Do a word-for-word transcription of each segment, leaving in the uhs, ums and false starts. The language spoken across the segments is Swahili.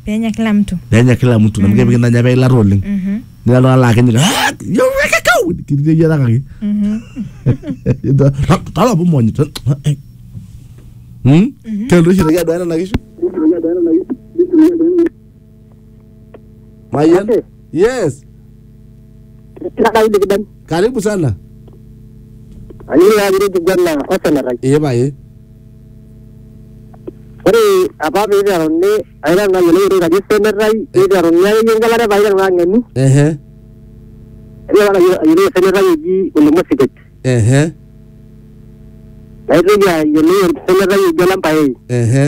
Penya kila mtu. Penya kila mtu na mke bikina nyabe la rolling. Mhm. Nila lo ala kenyi. Yo weka kau. Kiri ya kaki. Mhm. Ito tala bu monyi. Hmm? Kelo shi daga dana na kishu. Mayan? Yes. Karibu sana. Alila ngiri jana osana rai. Iya bae. Ore apa beda ronne aira na yele ro gaji sene rai beda ronne yang galare bae yang ngani. Ehe. Iya na yele sene rai ji ulama siket. Ehe. Aira ya yele sene rai jalan bae. Ehe.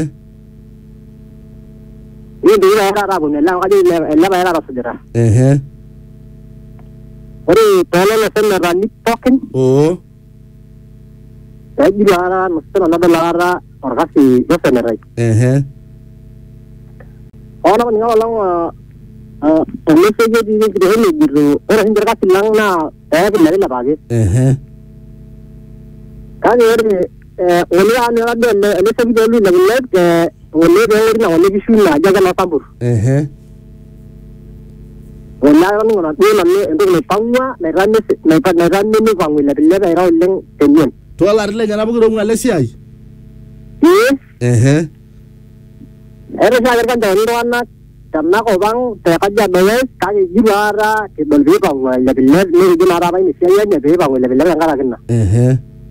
Ini dia era rabu ne la gaji la bae ra sudara. Ehe. Ore pala na sene rai ni poken. Oh. Gaji lara mustana na lara orgasi osana rai. Ehe. Ona ni ngala eh message di ni de ni biru ora hinjar ka silang na eh bilal la bage. Ehe. Kan ore eh oni an ora de le se bilu la le ke oni de ori na oni bisu na jaga na tambur. Ehe. Ona ora ngona ni na ni ndo le pangwa na ran ni na pa na ran ni kwang le le ra ro leng tenyen. To la rile nyana bugo ngale siai. Yes. Ehe. Ere sa kan ndo wana tamna ko bang te ka ja doye ka ji bara ke dol bi kwang le le ni ji na ra ba ni sia ya ne be kwang le le ngara kinna. Ehe.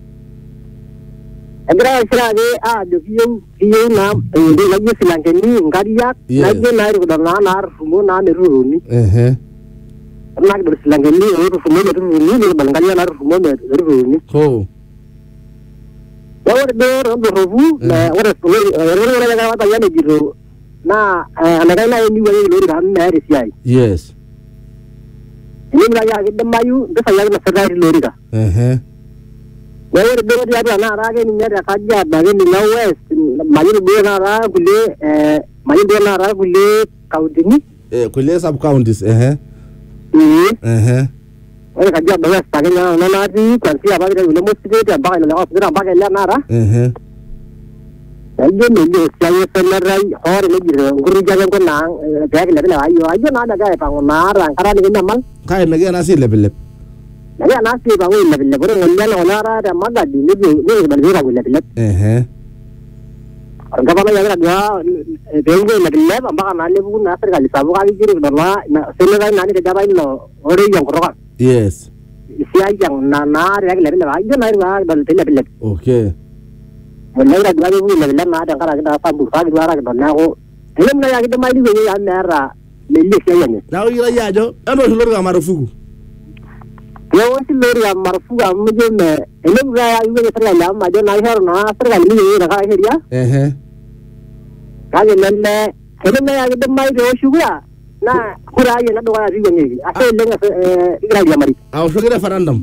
Enggak isra ge a do kiyo kiyo na ndi lagi silang ke ni ngariak lagi na ru da na na rumo na ne ru ni. Ehe. Na ke silang ke ni ru rumo ne ru ni ni bal ngariak na rumo ne ru ni. Ho. Ora de ro do rubu na ora ora ora ga wata ya ne jiro na ana ga na ni wani lo ri na ri siai. Yes. Ni na ya ge mayu da sa ya na sa ri lo ri ga. Ehe. Ora de ro ya na ra ge ni ne ra ka ja ba ge ni na west mayu de na ra kule eh mayu de na ra kule kaudini. Eh kule sub counties ehe. Mhm. Ehe. Ora ka ja ba west ta ge na na na ri kwan si ba ge ni mo si ge ba ge na os ra ba ge la na ra. Ehe. Ayo ni de sia ye na ra hor ni jiro guru ja ge ko na ga ge la ayo ayo na da ga pa na ra kara ni na mal. Kai na ge na si lebelep. Naya nasi bangun lebih lebih orang ngeliat orang ada ada maga di lebih lebih lebih bangun lebih lebih. Eh. Orang kapal yang ada bengu lebih lebih, ambak nani bukan nasir kali sabu kali kiri berla, sebenarnya nani kejabain lo orang yang korok. Yes. Siapa yang nana lagi lebih lebih, aja nari nggak lebih lebih lebih. Okay. Mulai dari lagi lebih lebih nana ada kalau kita sabu kali dua orang kita naku, ini mulai kita main di sini yang merah, milik siapa ni? Tahu kira ya jo, anu seluruh kamar fugu. Ya wasi lori ya marfuga muje me ele ga yuwe serga la ma jo na her na serga ni ni na ka heria eh eh ka ye lelle ele me ya de mai do shugura na kura ye na do ga riwe ni ase lenga igra ya mari aw so ga referendum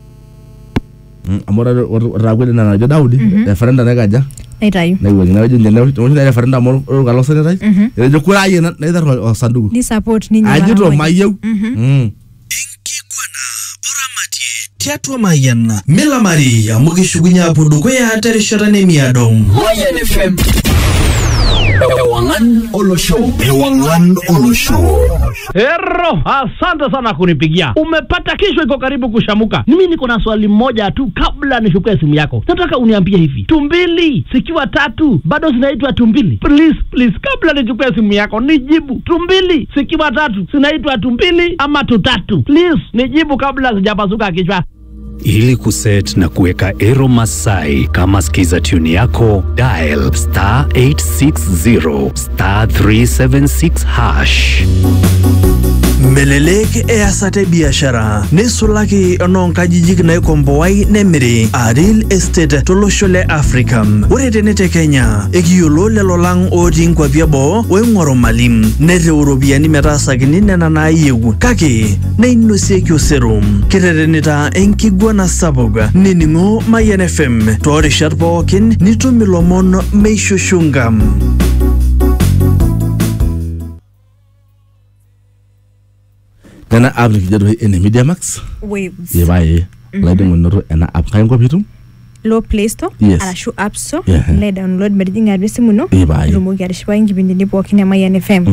amora ragwe na na jo daudi referendum na ga ja ai rayu na yuwe na jo nyane to na referendum mo ga lo sene rai ele jo kura ye na na dar sandugu ni support ni nyama ajiro mayew mm Tiatwa Mayan, Mela Maria, Mugishugunya Pudukwea, Tereshorane Miadong. Mayan F M. Ewangan Olo Show. Ewangan Olo Show. Hero, asante sana kunipigia. Umepata kesho iko karibu kushamuka. Mimi niko na swali moja tu kabla nishukue simu yako. Nataka uniambie hivi. Tumbili zikiwa tatu bado zinaitwa tumbili? Please, please kabla nichukue simu yako nijibu. Tumbili zikiwa tatu zinaitwa tumbili ama tutatu? Please nijibu kabla sijapasuka kichwa. Ili kuset na kuweka Ero Masai kama skiza tune yako, dial star eight six zero star three seven six hash. Melelek e asate biashara nesulaki ononka jijik na ikomboai nemiri Adil Estate toloshole Africa ore tenete Kenya ekiyolo lelo lang oti nkwapi eboo oing'oru malim nete uropiani metasakini nena naayieu kake neinosie osero kiterenita enkiguana sapuk nining'o Mayan F M toorishat pookin nitum ilomon meishushunga. Nana app ni kijado ene Media Max Waves ye bae la de ngono ena app kayen ko bitum low Play Store yes. ala shu App Store yeah. le download medinga besimuno ye bae rumo gari shwa ingi bindi ni bokine Mayan F M